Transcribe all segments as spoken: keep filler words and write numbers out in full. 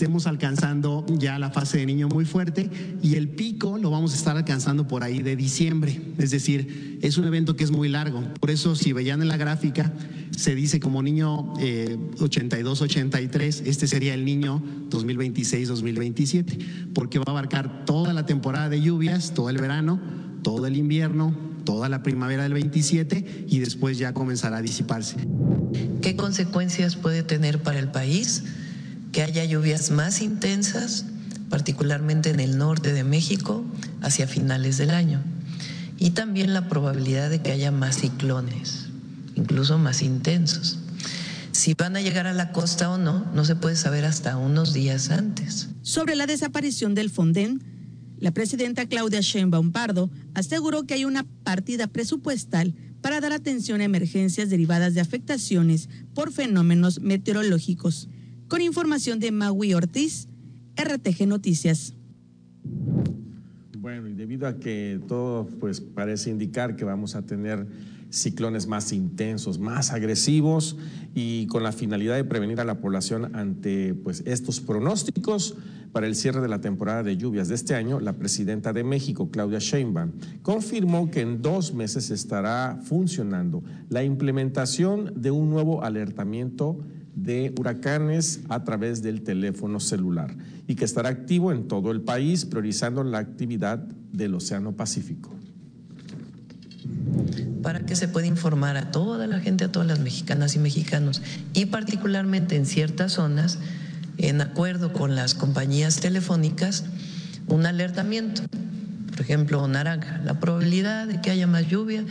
estemos alcanzando ya la fase de niño muy fuerte, y el pico lo vamos a estar alcanzando por ahí de diciembre. Es decir, es un evento que es muy largo. Por eso, si veían en la gráfica, se dice como niño eh, ochenta y dos ochenta y tres, este sería el niño dos mil veintiséis dos mil veintisiete, porque va a abarcar toda la temporada de lluvias, todo el verano, todo el invierno, toda la primavera del veintisiete, y después ya comenzará a disiparse. ¿Qué consecuencias puede tener para el país que haya lluvias más intensas, particularmente en el norte de México, hacia finales del año? Y también la probabilidad de que haya más ciclones, incluso más intensos. Si van a llegar a la costa o no, no se puede saber hasta unos días antes. Sobre la desaparición del Fonden, la presidenta Claudia Sheinbaum Pardo aseguró que hay una partida presupuestal para dar atención a emergencias derivadas de afectaciones por fenómenos meteorológicos. Con información de Maui Ortiz, R T G Noticias. Bueno, y debido a que todo pues parece indicar que vamos a tener ciclones más intensos, más agresivos, y con la finalidad de prevenir a la población ante pues estos pronósticos para el cierre de la temporada de lluvias de este año, la presidenta de México, Claudia Sheinbaum, confirmó que en dos meses estará funcionando la implementación de un nuevo alertamiento de huracanes a través del teléfono celular, y que estará activo en todo el país, priorizando la actividad del Océano Pacífico. Para que se pueda informar a toda la gente, a todas las mexicanas y mexicanos, y particularmente en ciertas zonas, en acuerdo con las compañías telefónicas, un alertamiento. Por ejemplo, naranja, la probabilidad de que haya más lluvia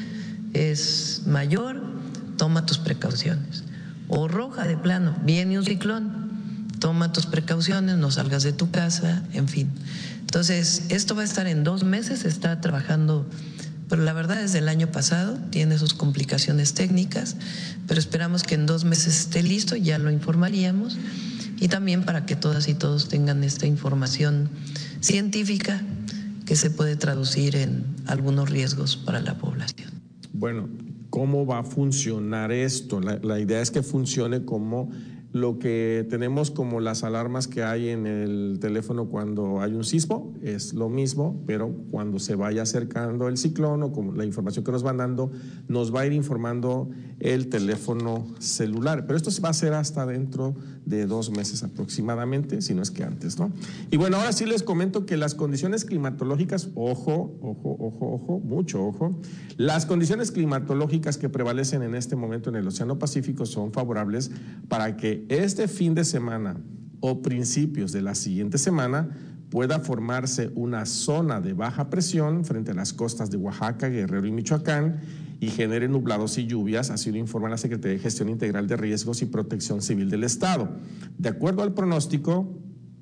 es mayor, toma tus precauciones. O roja, de plano, viene un ciclón, toma tus precauciones, no salgas de tu casa, en fin. Entonces, esto va a estar en dos meses, se está trabajando, pero la verdad desde el año pasado, tiene sus complicaciones técnicas, pero esperamos que en dos meses esté listo, ya lo informaríamos, y también para que todas y todos tengan esta información científica que se puede traducir en algunos riesgos para la población. Bueno, ¿cómo va a funcionar esto? La, la idea es que funcione como lo que tenemos como las alarmas que hay en el teléfono cuando hay un sismo, es lo mismo, pero cuando se vaya acercando el ciclón o como la información que nos van dando, nos va a ir informando el teléfono celular. Pero esto se va a hacer hasta dentro de dos meses aproximadamente, si no es que antes, ¿no? Y bueno, ahora sí les comento que las condiciones climatológicas, ojo, ojo, ojo, ojo, mucho ojo, las condiciones climatológicas que prevalecen en este momento en el Océano Pacífico son favorables para que este fin de semana o principios de la siguiente semana pueda formarse una zona de baja presión frente a las costas de Oaxaca, Guerrero y Michoacán y genere nublados y lluvias, así lo informa la Secretaría de Gestión Integral de Riesgos y Protección Civil del Estado. De acuerdo al pronóstico,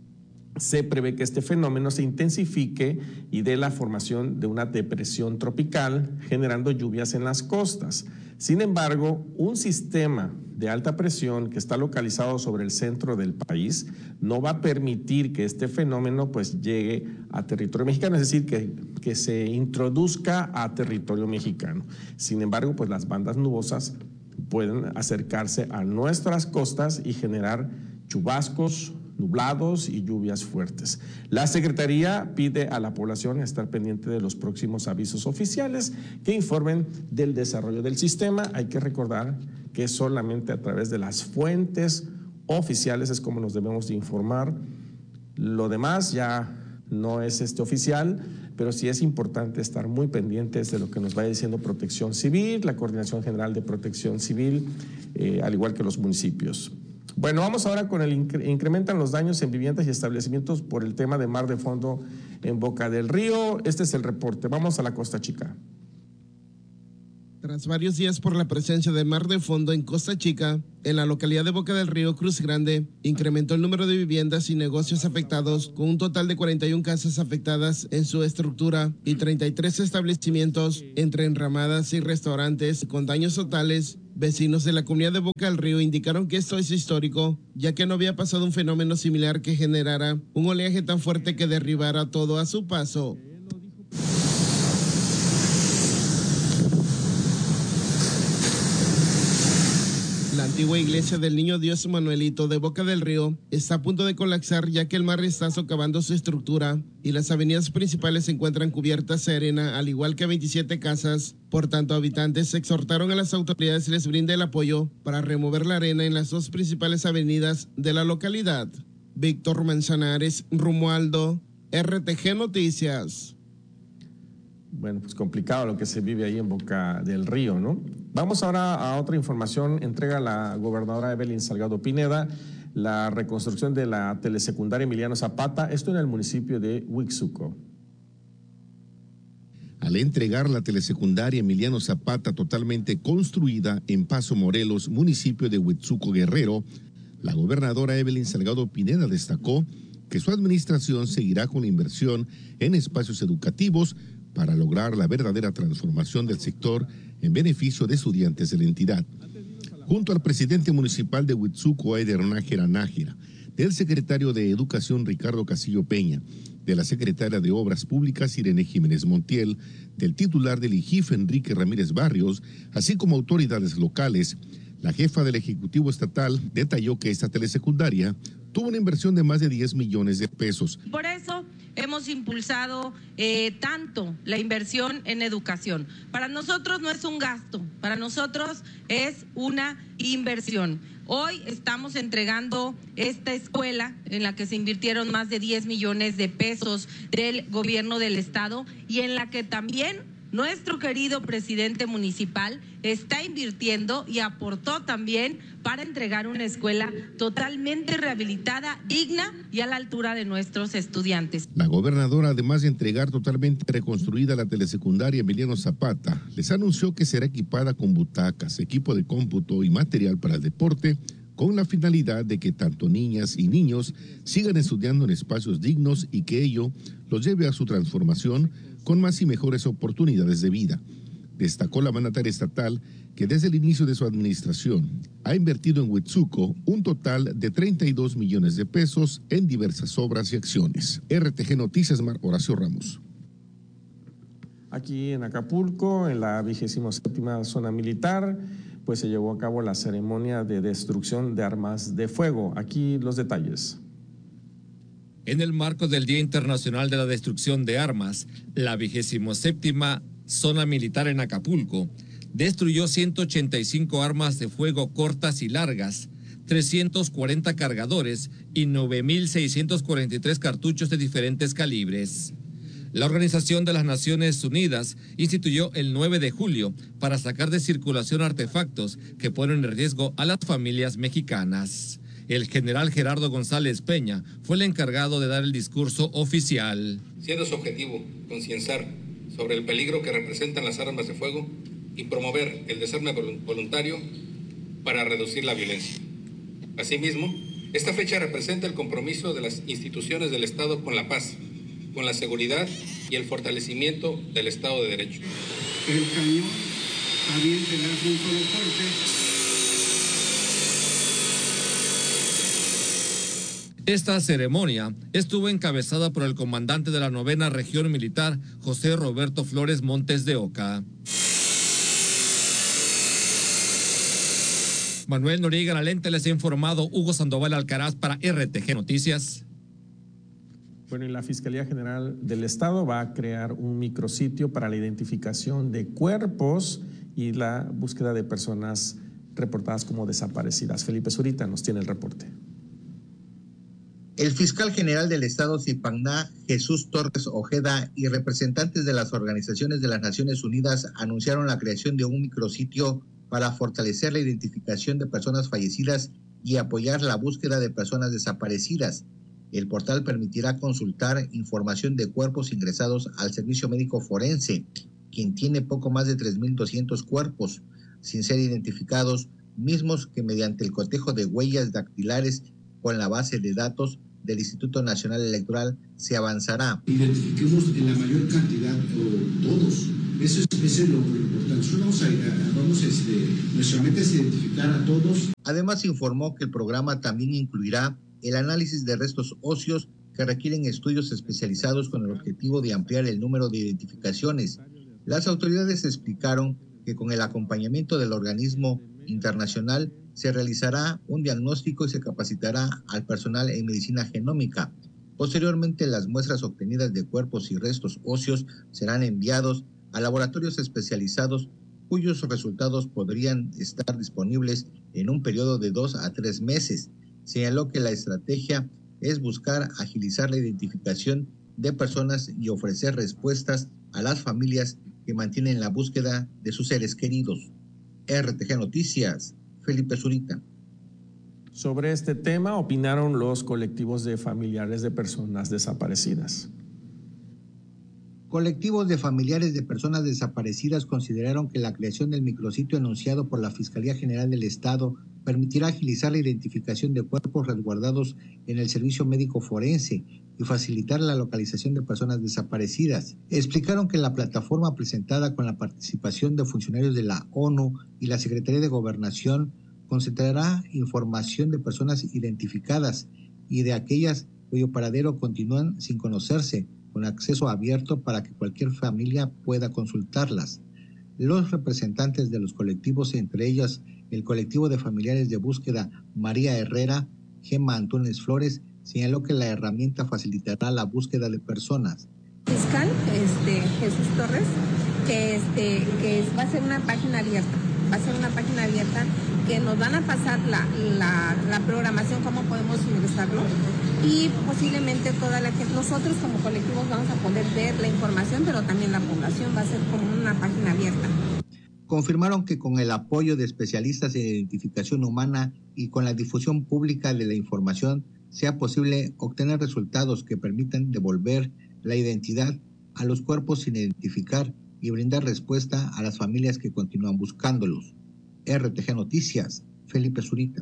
se prevé que este fenómeno se intensifique y dé la formación de una depresión tropical, generando lluvias en las costas. Sin embargo, un sistema de alta presión que está localizado sobre el centro del país no va a permitir que este fenómeno pues llegue a territorio mexicano, es decir, que, que se introduzca a territorio mexicano. Sin embargo, pues las bandas nubosas pueden acercarse a nuestras costas y generar chubascos, nublados y lluvias fuertes. La Secretaría pide a la población estar pendiente de los próximos avisos oficiales que informen del desarrollo del sistema. Hay que recordar que solamente a través de las fuentes oficiales es como nos debemos de informar. Lo demás ya no es este oficial, pero sí es importante estar muy pendientes de lo que nos vaya diciendo Protección Civil, la Coordinación General de Protección Civil, eh, al igual que los municipios. Bueno, vamos ahora con el incre incrementan los daños en viviendas y establecimientos por el tema de mar de fondo en Boca del Río. Este es el reporte. Vamos a la Costa Chica. Tras varios días por la presencia de mar de fondo en Costa Chica, en la localidad de Boca del Río, Cruz Grande, incrementó el número de viviendas y negocios afectados, con un total de cuarenta y una casas afectadas en su estructura y treinta y tres establecimientos entre enramadas y restaurantes con daños totales. Vecinos de la comunidad de Boca del Río indicaron que esto es histórico, ya que no había pasado un fenómeno similar que generara un oleaje tan fuerte que derribara todo a su paso. La La antigua iglesia del Niño Dios Manuelito de Boca del Río está a punto de colapsar, ya que el mar está socavando su estructura y las avenidas principales se encuentran cubiertas de arena, al igual que veintisiete casas. Por tanto, habitantes exhortaron a las autoridades les brinde el apoyo para remover la arena en las dos principales avenidas de la localidad. Víctor Manzanares, Romualdo, R T G Noticias. Bueno, pues complicado lo que se vive ahí en Boca del Río, ¿no? Vamos ahora a otra información. Entrega la gobernadora Evelyn Salgado Pineda la reconstrucción de la telesecundaria Emiliano Zapata, esto en el municipio de Huixuco. Al entregar la telesecundaria Emiliano Zapata totalmente construida en Paso Morelos, municipio de Huixuco, Guerrero, la gobernadora Evelyn Salgado Pineda destacó que su administración seguirá con la inversión en espacios educativos para lograr la verdadera transformación del sector en beneficio de estudiantes de la entidad. Junto al presidente municipal de Huixuco, Eider Nájera Nájera, del secretario de Educación Ricardo Casillo Peña, de la secretaria de Obras Públicas Irene Jiménez Montiel, del titular del I G I F Enrique Ramírez Barrios, así como autoridades locales, la jefa del Ejecutivo Estatal detalló que esta telesecundaria tuvo una inversión de más de diez millones de pesos. Por eso hemos impulsado eh, tanto la inversión en educación. Para nosotros no es un gasto, para nosotros es una inversión. Hoy estamos entregando esta escuela en la que se invirtieron más de diez millones de pesos del gobierno del estado y en la que también nuestro querido presidente municipal está invirtiendo y aportó también para entregar una escuela totalmente rehabilitada, digna y a la altura de nuestros estudiantes. La gobernadora, además de entregar totalmente reconstruida la telesecundaria Emiliano Zapata, les anunció que será equipada con butacas, equipo de cómputo y material para el deporte, con la finalidad de que tanto niñas y niños sigan estudiando en espacios dignos y que ello los lleve a su transformación con más y mejores oportunidades de vida. Destacó la mandataria estatal que desde el inicio de su administración ha invertido en Huixuco un total de treinta y dos millones de pesos en diversas obras y acciones. R T G Noticias, Mar Horacio Ramos. Aquí en Acapulco, en la vigésima séptima zona militar, pues se llevó a cabo la ceremonia de destrucción de armas de fuego. Aquí los detalles. En el marco del Día Internacional de la Destrucción de Armas, la vigésima séptima zona militar en Acapulco destruyó ciento ochenta y cinco armas de fuego cortas y largas, trescientos cuarenta cargadores y nueve mil seiscientos cuarenta y tres cartuchos de diferentes calibres. La Organización de las Naciones Unidas instituyó el nueve de julio para sacar de circulación artefactos que ponen en riesgo a las familias mexicanas. El general Gerardo González Peña fue el encargado de dar el discurso oficial. Siendo su objetivo concienciar sobre el peligro que representan las armas de fuego y promover el desarme voluntario para reducir la violencia. Asimismo, esta fecha representa el compromiso de las instituciones del Estado con la paz, con la seguridad y el fortalecimiento del Estado de Derecho. El cañón avienta el arma un solo corte. Esta ceremonia estuvo encabezada por el comandante de la novena región militar, José Roberto Flores Montes de Oca. Manuel Noriega Lalente les ha informado, Hugo Sandoval Alcaraz para R T G Noticias. Bueno, y la Fiscalía General del Estado va a crear un micrositio para la identificación de cuerpos y la búsqueda de personas reportadas como desaparecidas. Felipe Zurita nos tiene el reporte. El fiscal general del Estado, Zipagná, Jesús Torres Ojeda, y representantes de las organizaciones de las Naciones Unidas anunciaron la creación de un micrositio para fortalecer la identificación de personas fallecidas y apoyar la búsqueda de personas desaparecidas. El portal permitirá consultar información de cuerpos ingresados al servicio médico forense, quien tiene poco más de tres mil doscientos cuerpos sin ser identificados, mismos que mediante el cotejo de huellas dactilares con la base de datos del Instituto Nacional Electoral se avanzará. Identifiquemos en la mayor cantidad o todos. Eso es, eso es lo importante. Nosotros vamos a, a vamos a este, nuestra meta es identificar a todos. Además informó que el programa también incluirá el análisis de restos óseos que requieren estudios especializados con el objetivo de ampliar el número de identificaciones. Las autoridades explicaron que con el acompañamiento del organismo internacional se realizará un diagnóstico y se capacitará al personal en medicina genómica. Posteriormente, las muestras obtenidas de cuerpos y restos óseos serán enviados a laboratorios especializados cuyos resultados podrían estar disponibles en un periodo de dos a tres meses. Señaló que la estrategia es buscar agilizar la identificación de personas y ofrecer respuestas a las familias que mantienen la búsqueda de sus seres queridos. R T G Noticias, Felipe Zurita. Sobre este tema opinaron los colectivos de familiares de personas desaparecidas. Colectivos de familiares de personas desaparecidas consideraron que la creación del micrositio anunciado por la Fiscalía General del Estado permitirá agilizar la identificación de cuerpos resguardados en el servicio médico forense y facilitar la localización de personas desaparecidas. Explicaron que la plataforma presentada con la participación de funcionarios de la ONU y la Secretaría de Gobernación concentrará información de personas identificadas y de aquellas cuyo paradero continúan sin conocerse, con acceso abierto para que cualquier familia pueda consultarlas. Los representantes de los colectivos, entre ellas el colectivo de familiares de búsqueda María Herrera, Gemma Antunes Flores, señaló que la herramienta facilitará la búsqueda de personas. Fiscal este, Jesús Torres, que, este, que va a ser una página abierta, va a ser una página abierta que nos van a pasar la, la, la programación, cómo podemos ingresarlo, y posiblemente toda la gente, nosotros como colectivos vamos a poder ver la información, pero también la población va a ser como una página abierta. Confirmaron que con el apoyo de especialistas en identificación humana y con la difusión pública de la información sea posible obtener resultados que permitan devolver la identidad a los cuerpos sin identificar y brindar respuesta a las familias que continúan buscándolos. R T G Noticias, Felipe Zurita.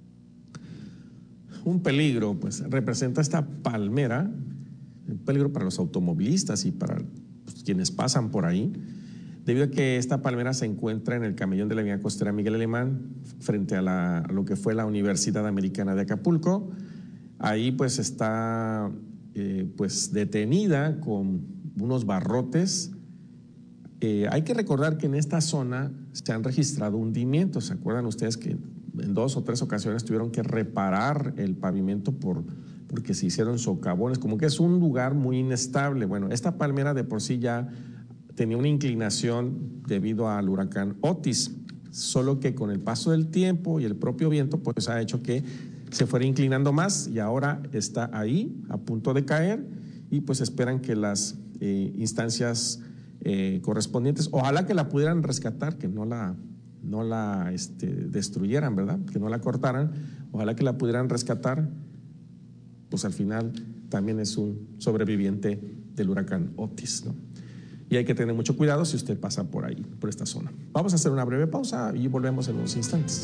Un peligro, pues, representa esta palmera, un peligro para los automovilistas y para pues, quienes pasan por ahí, debido a que esta palmera se encuentra en el camellón de la vía costera Miguel Alemán, frente a, la, a lo que fue la Universidad Americana de Acapulco. Ahí pues está eh, pues detenida con unos barrotes. Eh, hay que recordar que en esta zona se han registrado hundimientos. ¿Se acuerdan ustedes que en dos o tres ocasiones tuvieron que reparar el pavimento por, porque se hicieron socavones? Como que es un lugar muy inestable. Bueno, esta palmera de por sí ya tenía una inclinación debido al huracán Otis, solo que con el paso del tiempo y el propio viento pues ha hecho que se fuera inclinando más y ahora está ahí a punto de caer y pues esperan que las eh, instancias eh, correspondientes, ojalá que la pudieran rescatar, que no la, no la este, destruyeran, ¿verdad? Que no la cortaran, ojalá que la pudieran rescatar, pues al final también es un sobreviviente del huracán Otis, ¿no? Y hay que tener mucho cuidado si usted pasa por ahí, por esta zona. Vamos a hacer una breve pausa y volvemos en unos instantes.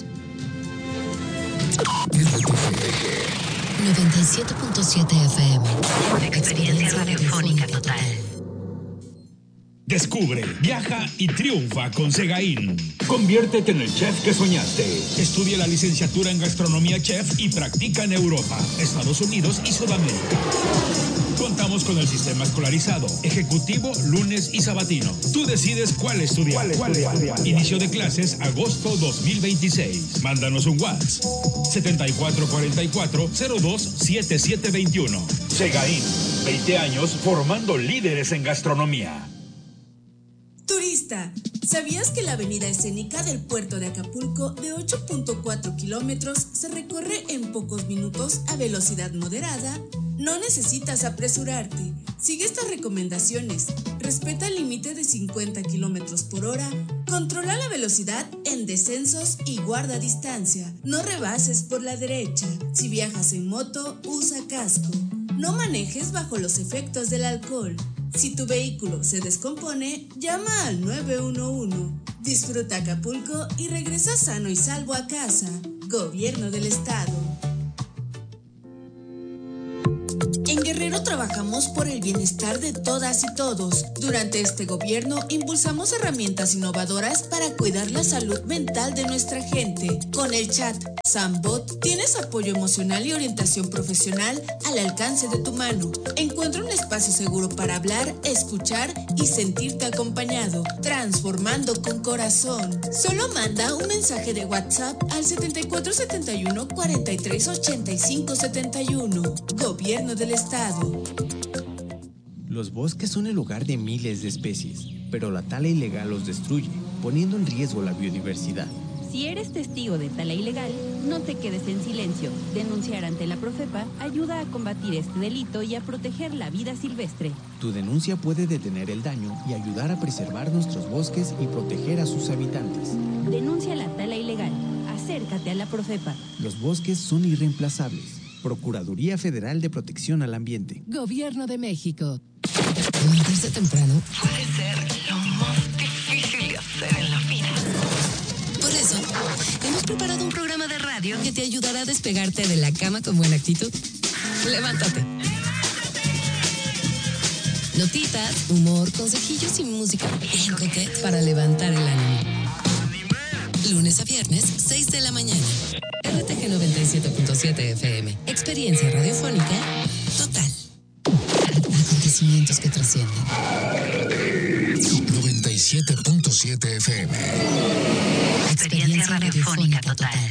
noventa y siete punto siete F M. Experiencia radiofónica total. Descubre, viaja y triunfa con Segaín. Conviértete en el chef que soñaste. Estudia la licenciatura en gastronomía chef y practica en Europa, Estados Unidos y Sudamérica. Contamos con el sistema escolarizado, ejecutivo, lunes y sabatino. Tú decides cuál estudiar. ¿Cuál estudiar? Inicio de clases agosto dos mil veintiséis. Mándanos un WhatsApp setenta y cuatro cuarenta y cuatro cero dos setenta y siete veintiuno. Segaín, veinte años formando líderes en gastronomía. Turista, ¿sabías que la avenida escénica del puerto de Acapulco de ocho punto cuatro kilómetros se recorre en pocos minutos a velocidad moderada? No necesitas apresurarte. Sigue estas recomendaciones. Respeta el límite de cincuenta kilómetros por hora. Controla la velocidad en descensos y guarda distancia. No rebases por la derecha. Si viajas en moto, usa casco. No manejes bajo los efectos del alcohol. Si tu vehículo se descompone, llama al nueve uno uno. Disfruta Acapulco y regresa sano y salvo a casa. Gobierno del Estado. En Guerrero trabajamos por el bienestar de todas y todos. Durante este gobierno impulsamos herramientas innovadoras para cuidar la salud mental de nuestra gente. Con el chat Sambot tienes apoyo emocional y orientación profesional al alcance de tu mano. Encuentra un espacio seguro para hablar, escuchar y sentirte acompañado, transformando con corazón. Solo manda un mensaje de WhatsApp al setenta y cuatro setenta y uno cuarenta y tres ochenta y cinco setenta y uno. Gobierno del Estado. Los bosques son el hogar de miles de especies, pero la tala ilegal los destruye, poniendo en riesgo la biodiversidad. Si eres testigo de tala ilegal, no te quedes en silencio. Denunciar ante la Profepa ayuda a combatir este delito y a proteger la vida silvestre. Tu denuncia puede detener el daño y ayudar a preservar nuestros bosques y proteger a sus habitantes. Denuncia la tala ilegal. Acércate a la Profepa. Los bosques son irreemplazables. Procuraduría Federal de Protección al Ambiente. Gobierno de México. Levantarse temprano puede ser lo más difícil de hacer en la vida. Por eso, hemos preparado un programa de radio que te ayudará a despegarte de la cama con buena actitud. Levántate. Notitas, humor, consejillos y música bien coqueta para levantar el ánimo. Lunes a viernes, seis de la mañana. R T G noventa y siete punto siete F M. Experiencia radiofónica total. Acontecimientos que trascienden. noventa y siete punto siete F M. Experiencia radiofónica total.